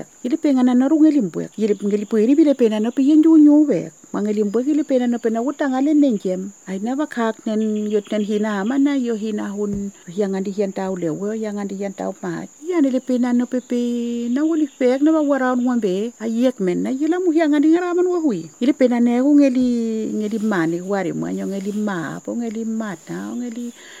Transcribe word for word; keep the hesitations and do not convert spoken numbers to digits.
Ili pengana na rungelimbuek, ili ngelipo ini bile pena no pi yenju nyuwe. Mangelimbuek ili pena no pena utang ale nengkem. Ai never kak nen yot nen hina mana yo hina hun yang andi hian tau lewe yang andi hian tau pa. Yan ili pena no pepe na wuli pek na wara ngombe ayek men na yela mu yang andi ngaraman wa hui. Ili pena ne ngeli ngeli mani wari mo ngeli ma po ngeli mata ngeli